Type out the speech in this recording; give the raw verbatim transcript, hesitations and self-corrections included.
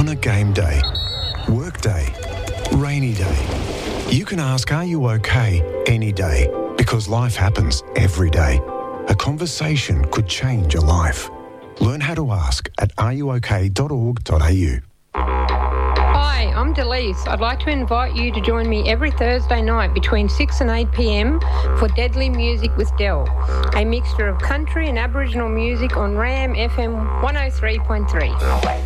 On a game day, work day, rainy day, you can ask, are you okay, any day, because life happens every day. A conversation could change your life. Learn how to ask at are you okay dot org dot a u. Hi, I'm Delise. I'd like to invite you to join me every Thursday night between six and eight p m for Deadly Music with Del, a mixture of country and Aboriginal music on RAM F M one oh three point three.